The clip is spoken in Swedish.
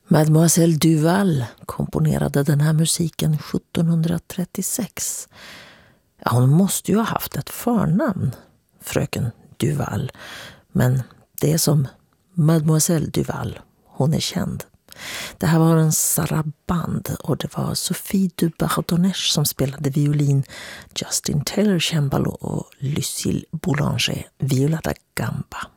Mademoiselle Duval komponerade den här musiken 1736. Ja, hon måste ju ha haft ett förnamn, fröken Duval. Men det är som Mademoiselle Duval. Hon är känd. Det här var en saraband och det var Sophie du Bardonnèche som spelade violin, Justin Taylor cembalo och Lucille Boulanger viola da gamba.